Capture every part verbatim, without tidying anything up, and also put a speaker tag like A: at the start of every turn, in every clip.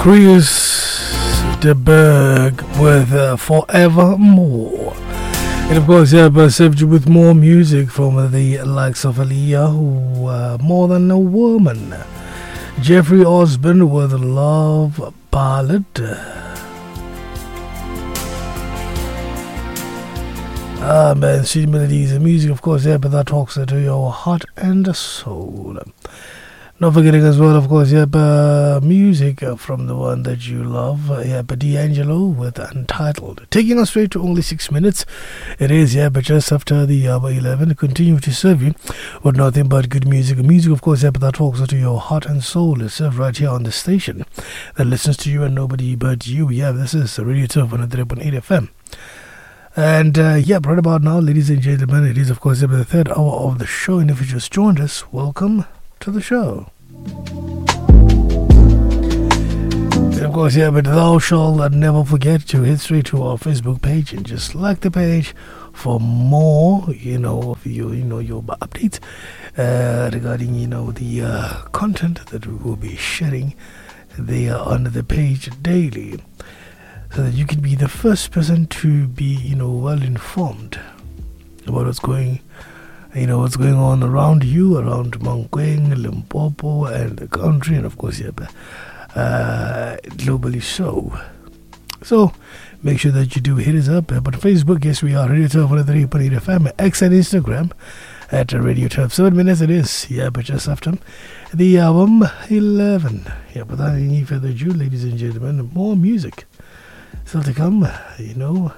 A: Chris de Berg with uh, Forevermore. And of course, yeah, but served you with more music from the likes of Aaliyah, who uh, More Than a Woman. Jeffrey Osborne with Love Ballad. Ah man, sweet melodies and music, of course, yeah, but that talks to your heart and soul. Not forgetting as well, of course, yeah, but music from the one that you love, uh, yeah, but D'Angelo with Untitled. Taking us straight to only six minutes. It is, yeah, but just after the hour eleven, continue to serve you with nothing but good music. Music, of course, yeah, but that talks to your heart and soul. It's served right here on the station that listens to you and nobody but you. Yeah, this is Radio Turf one oh three point eight F M. And uh, yeah, right about now, ladies and gentlemen, it is, of course, yeah, the third hour of the show. And if you just joined us, welcome to the show. And of course, yeah, but thou shalt never forget to hit straight to our Facebook page and just like the page for more, you know, of your, you know, your updates uh, regarding, you know, the uh, content that we will be sharing there on the page daily, so that you can be the first person to be, you know, well informed about what's going You know what's going on around you, around Mankweng, Limpopo, and the country, and of course, yeah, uh, globally so. So, make sure that you do hit us up. But Facebook, yes, we are Radio Turf one oh three point eight F M, X and Instagram at Radio Turf. Seven minutes it is, yeah, but just after the album eleven. Yeah, but without any further ado, ladies and gentlemen, more music still to come. You know,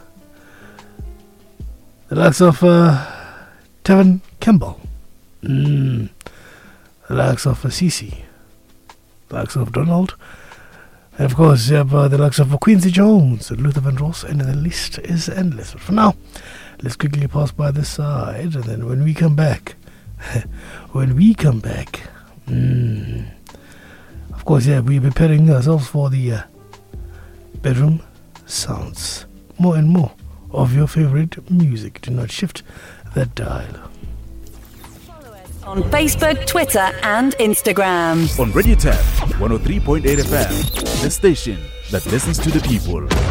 A: the likes of Uh, Tevin Campbell, mm. the likes of Cece, the likes of Donald, and of course, yeah, uh, the likes of Quincy Jones, Luther Vandross, and the list is endless. But for now, let's quickly pass by this side, and then when we come back, when we come back, mm, of course, yeah, we're preparing ourselves for the uh, bedroom sounds. More and more of your favorite music. Do not shift that dial.
B: Follow us on Facebook, Twitter, and Instagram.
C: On Radio Turf one oh three point eight F M, the station that listens to the people.